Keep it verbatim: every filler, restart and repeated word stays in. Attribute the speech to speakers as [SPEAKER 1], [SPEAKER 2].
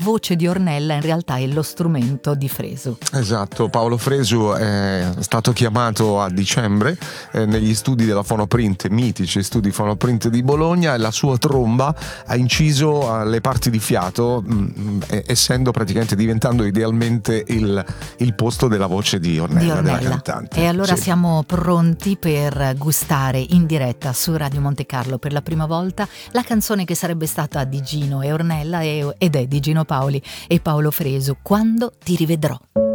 [SPEAKER 1] voce di Ornella in realtà è lo strumento di Fresu.
[SPEAKER 2] Esatto, Paolo Fresu è stato chiamato a dicembre eh, negli studi della Fonoprint, mitici studi Fonoprint di Bologna, e la sua tromba ha inciso le parti di fiato, mh, essendo praticamente diventando idealmente il, il posto della voce di Ornella,
[SPEAKER 1] di Ornella.
[SPEAKER 2] della cantante.
[SPEAKER 1] E allora
[SPEAKER 2] sì.
[SPEAKER 1] siamo pronti per gustare in diretta su Radio Monte Carlo per la prima volta la canzone che sarebbe stata di Gino e Ornella ed è di Gino Paoli e Paolo Fresu, Quando ti rivedrò.